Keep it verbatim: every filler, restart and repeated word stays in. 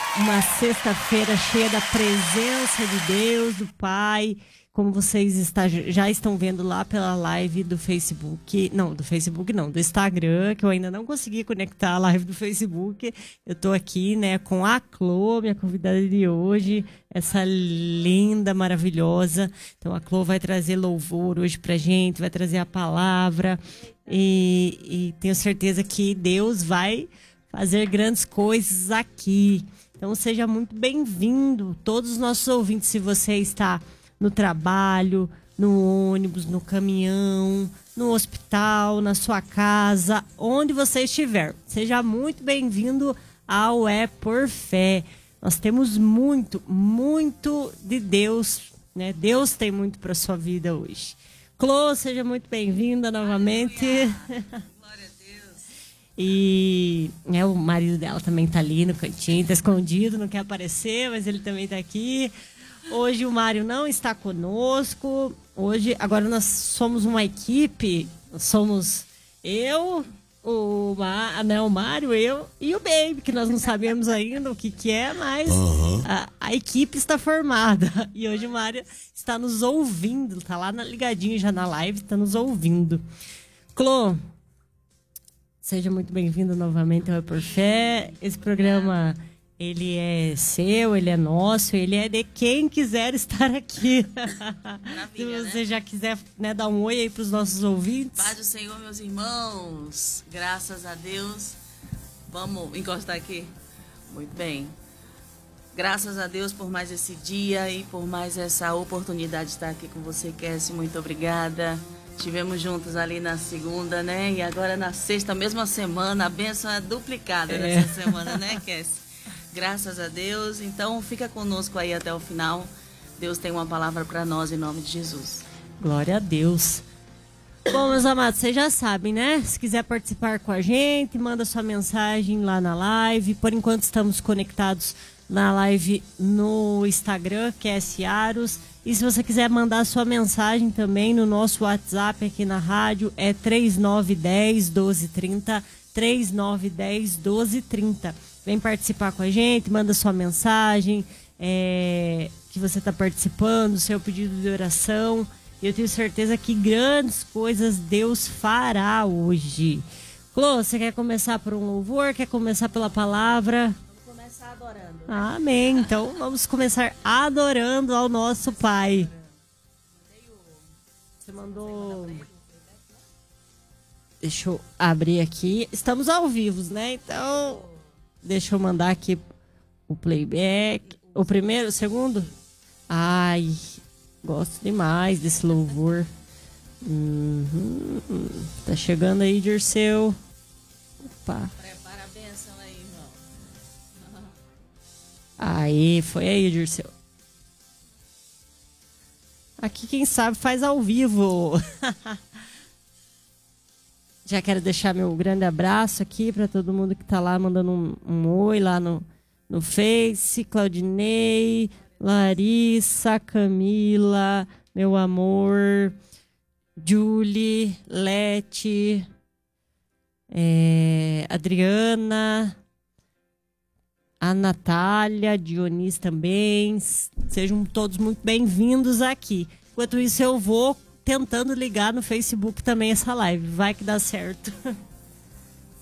uma sexta-feira cheia da presença de Deus, do Pai, como vocês está, já estão vendo lá pela live do Facebook, não, do Facebook não, do Instagram, que eu ainda não consegui conectar a live do Facebook. Eu estou aqui, né, com a Clô, minha convidada de hoje, essa linda, maravilhosa. Então a Clô vai trazer louvor hoje pra gente, vai trazer a palavra e, e tenho certeza que Deus vai fazer grandes coisas aqui. Então seja muito bem-vindo, todos os nossos ouvintes, se você está no trabalho, no ônibus, no caminhão, no hospital, na sua casa, onde você estiver. Seja muito bem-vindo ao É Por Fé. Nós temos muito, muito de Deus, né? Deus tem muito para sua vida hoje. Clô, seja muito bem-vinda novamente. Glória a Deus. E né, o marido dela também tá ali no cantinho, tá escondido, não quer aparecer, mas ele também tá aqui. Hoje o Mário não está conosco. Hoje, agora nós somos uma equipe. Somos eu, o, Ma, né, o Mário, eu e o Baby, que nós não sabemos ainda o que, que é, mas uhum. a, a equipe está formada. E hoje o Mário está nos ouvindo, tá lá na, ligadinho já na live, está nos ouvindo. Clô, seja muito bem-vindo novamente ao É Por Fé. Esse programa, ele é seu, ele é nosso, ele é de quem quiser estar aqui. Se você né? já quiser né, dar um oi aí para os nossos ouvintes. Paz do Senhor, meus irmãos. Graças a Deus. Vamos encostar aqui? Muito bem. Graças a Deus por mais esse dia e por mais essa oportunidade de estar aqui com você, Cassie. Muito obrigada. Estivemos juntos ali na segunda, né? E agora na sexta, mesma semana. A bênção é duplicada é. nessa semana, né, Cassie? Graças a Deus. Então, fica conosco aí até o final. Deus tem uma palavra para nós em nome de Jesus. Glória a Deus. Bom, meus amados, vocês já sabem, né? Se quiser participar com a gente, manda sua mensagem lá na live. Por enquanto, estamos conectados na live no Instagram, que é Ciaros. E se você quiser mandar sua mensagem também no nosso WhatsApp aqui na rádio, é três nove um zero, doze trinta, três nove um zero, doze trinta. Vem participar com a gente, manda sua mensagem, é, que você está participando, seu pedido de oração. E eu tenho certeza que grandes coisas Deus fará hoje. Clô, você quer começar por um louvor? Quer começar pela palavra? Vamos começar adorando. Amém. Então vamos começar adorando ao nosso Pai. Você mandou... Deixa eu abrir aqui. Estamos ao vivo, né? Então... Deixa eu mandar aqui o playback. O primeiro, o segundo? Ai, gosto demais desse louvor. Uhum. Tá chegando aí, Dirceu. Opa. Prepara a bênção aí, irmão. Aí, foi aí, Dirceu. Aqui, quem sabe, faz ao vivo. Já quero deixar meu grande abraço aqui para todo mundo que está lá mandando um, um oi lá no, no Face. Claudinei, Larissa, Camila, meu amor, Julie, Leti, é, Adriana, a Natália, Dionis também. Sejam todos muito bem-vindos aqui. Enquanto isso, eu vou tentando ligar no Facebook também essa live. Vai que dá certo.